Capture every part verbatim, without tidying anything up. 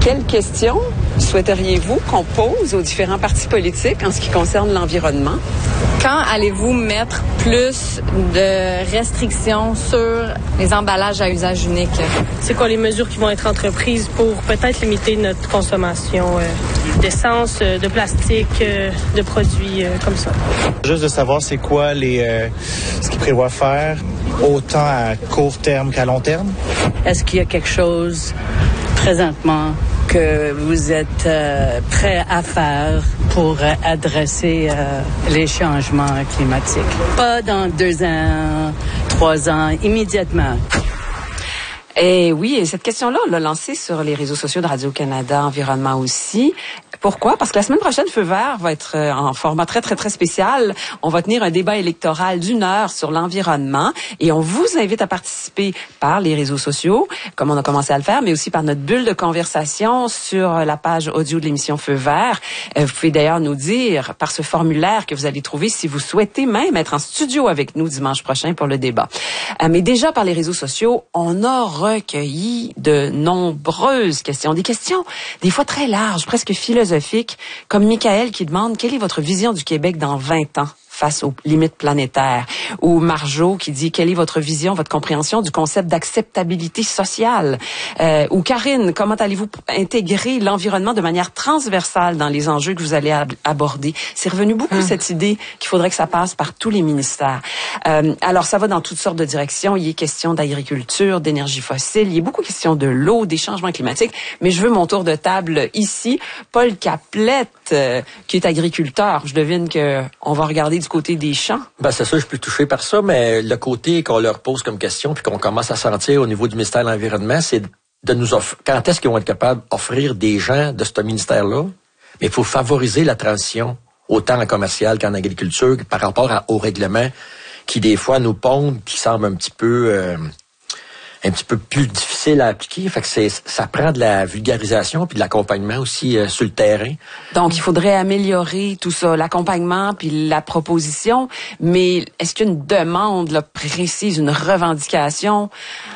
Quelles questions souhaiteriez-vous qu'on pose aux différents partis politiques en ce qui concerne l'environnement? Quand allez-vous mettre plus de restrictions sur les emballages à usage unique? C'est quoi les mesures qui vont être entreprises pour peut-être limiter notre consommation euh, d'essence, euh, de plastique, euh, de produits euh, comme ça? Juste de savoir c'est quoi les euh, ce qu'ils prévoient faire, autant à court terme qu'à long terme. Est-ce qu'il y a quelque chose présentement que vous êtes euh, prêt à faire pour euh, adresser euh, les changements climatiques? Pas dans deux ans, trois ans, immédiatement. Et oui, et cette question-là, on l'a lancée sur les réseaux sociaux de Radio-Canada Environnement aussi. Pourquoi? Parce que la semaine prochaine, Feu vert va être en format très, très, très spécial. On va tenir un débat électoral d'une heure sur l'environnement et on vous invite à participer par les réseaux sociaux, comme on a commencé à le faire, mais aussi par notre bulle de conversation sur la page audio de l'émission Feu vert. Vous pouvez d'ailleurs nous dire par ce formulaire que vous allez trouver si vous souhaitez même être en studio avec nous dimanche prochain pour le débat. Mais déjà par les réseaux sociaux, on a recueilli de nombreuses questions. Des questions, des fois très larges, presque philosophiques, comme Michael qui demande « Quelle est votre vision du Québec dans vingt ans ?» face aux limites planétaires. Ou Marjo qui dit, quelle est votre vision, votre compréhension du concept d'acceptabilité sociale? Euh, ou Karine, comment allez-vous intégrer l'environnement de manière transversale dans les enjeux que vous allez ab- aborder? C'est revenu beaucoup, hum. cette idée qu'il faudrait que ça passe par tous les ministères. Euh, alors, ça va dans toutes sortes de directions. Il est question d'agriculture, d'énergie fossile. Il y a beaucoup question de l'eau, des changements climatiques. Mais je veux mon tour de table ici. Paul Caplette, euh, qui est agriculteur. Je devine que on va regarder du côté des champs. Ben, c'est ça, je suis touché par ça, mais le côté qu'on leur pose comme question puis qu'on commence à sentir au niveau du ministère de l'Environnement, c'est de nous offrir, quand est-ce qu'ils vont être capables d'offrir des gens de ce ministère-là? Mais il faut favoriser la transition, autant en commercial qu'en agriculture, par rapport à, aux règlements qui, des fois, nous pondent, qui semblent un petit peu, euh, un petit peu plus difficile à appliquer. Fait que c'est, ça prend de la vulgarisation puis de l'accompagnement aussi euh, sur le terrain. Donc, il faudrait améliorer tout ça, l'accompagnement puis la proposition. Mais est-ce qu'il y a une demande là, précise, une revendication?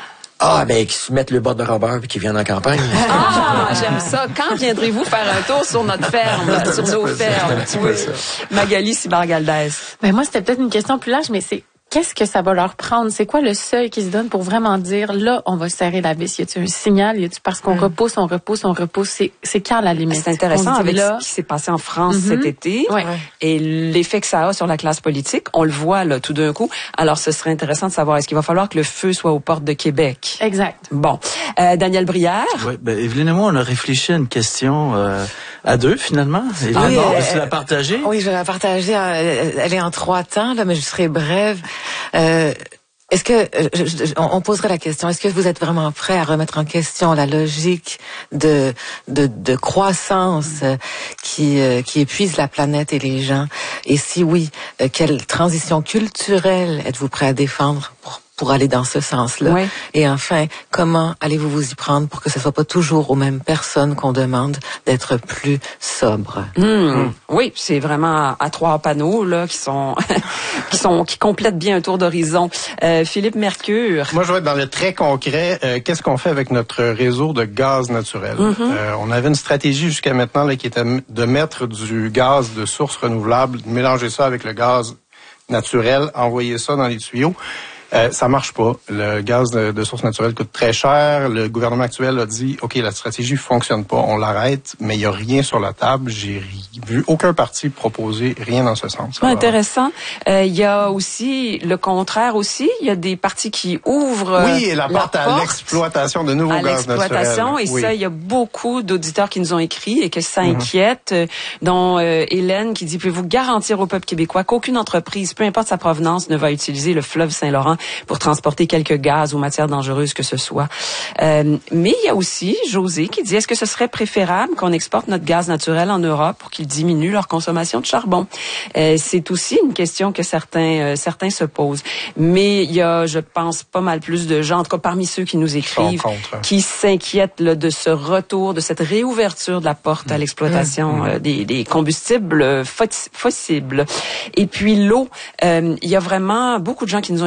Ah, ben, qui se mettent le bord de Robert puis qui viennent en campagne. Ah, j'aime ça. Quand viendrez-vous faire un tour sur notre ferme, sur nos fermes? Oui. Magali Cybar-Galdès. Ben, moi, c'était peut-être une question plus large, mais c'est qu'est-ce que ça va leur prendre? C'est quoi le seuil qui se donne pour vraiment dire, là, on va serrer la vis? Y a-t-il un signal? Y a-t-il parce qu'on mm. repousse, on repousse, on repousse? C'est, c'est quand la limite? C'est intéressant avec là... ce qui s'est passé en France mm-hmm. cet été ouais. et l'effet que ça a sur la classe politique. On le voit, là, tout d'un coup. Alors, ce serait intéressant de savoir, est-ce qu'il va falloir que le feu soit aux portes de Québec? Exact. Bon. Euh, Daniel Brière? Oui, ben, Evelyne et moi, on a réfléchi à une question, euh, à deux, finalement. Evelyne, oui, bon, euh, veux-tu la partager? Oui, je vais la partager. Elle est en trois temps, là, mais je serai brève. Euh, est-ce que je, je, on poserait la question, est-ce que vous êtes vraiment prêt à remettre en question la logique de de, de croissance euh, qui euh, qui épuise la planète et les gens? Et si oui, euh, quelle transition culturelle êtes-vous prêt à défendre pour pour aller dans ce sens-là? Oui. Et enfin, comment allez-vous vous y prendre pour que ce soit pas toujours aux mêmes personnes qu'on demande d'être plus sobres? Mmh. Mmh. Oui, c'est vraiment à trois panneaux là qui sont qui sont qui complètent bien un tour d'horizon. Euh, Philippe Mercure. Moi, je vais être dans le très concret. Euh, qu'est-ce qu'on fait avec notre réseau de gaz naturel? Mmh. Euh, on avait une stratégie jusqu'à maintenant là, qui était de mettre du gaz de source renouvelable, de mélanger ça avec le gaz naturel, envoyer ça dans les tuyaux. Euh, ça marche pas. Le gaz de, de source naturelle coûte très cher. Le gouvernement actuel a dit, OK, la stratégie fonctionne pas, on l'arrête, mais il y a rien sur la table. J'ai vu aucun parti proposer rien dans ce sens. C'est intéressant. Euh, il y a aussi le contraire aussi. Il y a des partis qui ouvrent oui, et la porte à l'exploitation de nouveaux gaz naturels. Et oui. ça, il y a beaucoup d'auditeurs qui nous ont écrit et que ça inquiète, mm-hmm. dont euh, Hélène qui dit, pouvez-vous garantir au peuple québécois qu'aucune entreprise, peu importe sa provenance, ne va utiliser le fleuve Saint-Laurent pour transporter quelques gaz ou matières dangereuses que ce soit. Euh, mais il y a aussi José qui dit, est-ce que ce serait préférable qu'on exporte notre gaz naturel en Europe pour qu'ils diminuent leur consommation de charbon? Euh, c'est aussi une question que certains euh, certains se posent. Mais il y a, je pense, pas mal plus de gens, en tout cas parmi ceux qui nous écrivent, qui s'inquiètent là, de ce retour, de cette réouverture de la porte à l'exploitation mmh. euh, des, des combustibles fossiles. Et puis l'eau, euh, il y a vraiment beaucoup de gens qui nous ont écrit à partir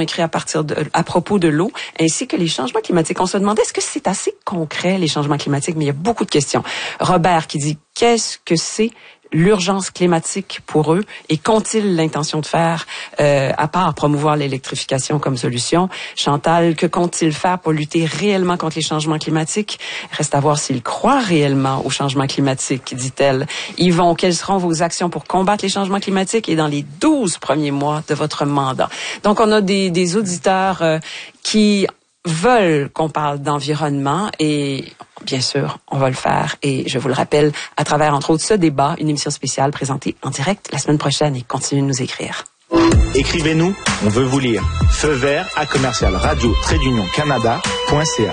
partir de, à propos de l'eau, ainsi que les changements climatiques. On se demandait, est-ce que c'est assez concret, les changements climatiques? Mais il y a beaucoup de questions. Robert qui dit, qu'est-ce que c'est l'urgence climatique pour eux et qu'ont-ils l'intention de faire euh, à part promouvoir l'électrification comme solution? Chantal, que comptent-ils faire pour lutter réellement contre les changements climatiques? Reste à voir s'ils croient réellement aux changements climatiques, dit-elle. Yvon, quelles seront vos actions pour combattre les changements climatiques et dans les douze premiers mois de votre mandat? Donc, on a des, des auditeurs euh, qui veulent qu'on parle d'environnement et bien sûr, on va le faire et je vous le rappelle à travers entre autres ce débat, une émission spéciale présentée en direct la semaine prochaine et continuez de nous écrire. Écrivez-nous, on veut vous lire. Feu vert à commercial radio trait d'union canada point c a.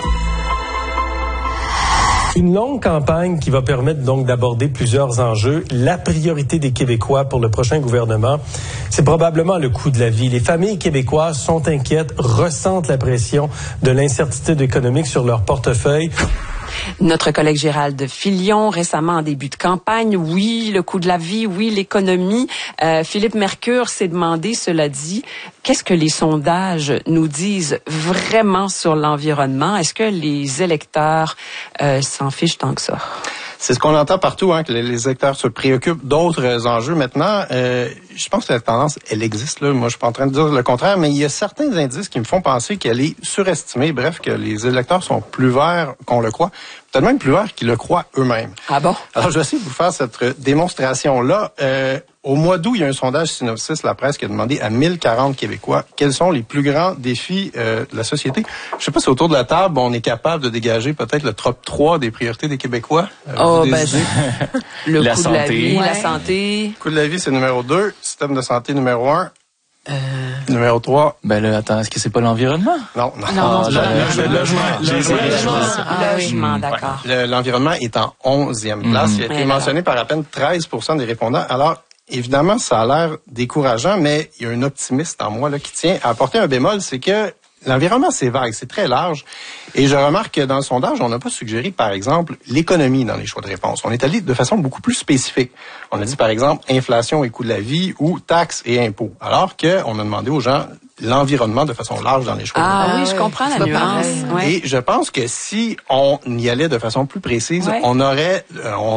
Une longue campagne qui va permettre donc d'aborder plusieurs enjeux. La priorité des Québécois pour le prochain gouvernement, c'est probablement le coût de la vie. Les familles québécoises sont inquiètes, ressentent la pression de l'incertitude économique sur leur portefeuille. Notre collègue Gérald Filion, récemment en début de campagne, oui, le coût de la vie, oui, l'économie. Euh, Philippe Mercure s'est demandé, cela dit, qu'est-ce que les sondages nous disent vraiment sur l'environnement? Est-ce que les électeurs euh, s'en fichent tant que ça? C'est ce qu'on entend partout, hein, que les électeurs se préoccupent d'autres enjeux. Maintenant, euh, je pense que la tendance, elle existe. Là. Moi, je suis pas en train de dire le contraire, mais il y a certains indices qui me font penser qu'elle est surestimée. Bref, que les électeurs sont plus verts qu'on le croit. Peut-être même plus verts qu'ils le croient eux-mêmes. Ah bon? Alors, je vais essayer de vous faire cette démonstration-là. Euh, Au mois d'août, il y a un sondage Synopsis, la presse, qui a demandé à mille quarante Québécois quels sont les plus grands défis euh, de la société. Je sais pas si autour de la table, on est capable de dégager peut-être le top trois des priorités des Québécois. Euh, oh, ben, le la coût santé. de la vie, Ouais. la santé. Le coût de la vie, c'est numéro deux. Système de santé, numéro un. Euh... Numéro trois. Ben là, attends, est-ce que c'est pas l'environnement? Non, non. Non, non, Ah, c'est le- pas le- le logement. Le- Logement. Ah, logement, oui. d'accord. Le- L'environnement est en onzième place. Mhm. Il a été Ouais, mentionné par à peine treize pour cent des répondants. Alors, évidemment, ça a l'air décourageant, mais il y a un optimiste en moi là qui tient à apporter un bémol, c'est que l'environnement, c'est vague, c'est très large. Et je remarque que dans le sondage, on n'a pas suggéré, par exemple, l'économie dans les choix de réponse. On est allé de façon beaucoup plus spécifique. On a dit, par exemple, inflation et coût de la vie ou taxes et impôts. Alors qu'on a demandé aux gens l'environnement de façon large dans les choix de réponse. Ah oui, je comprends la C'est pas nuance. pareil. Ouais. Et je pense que si on y allait de façon plus précise, Ouais. on aurait, euh, on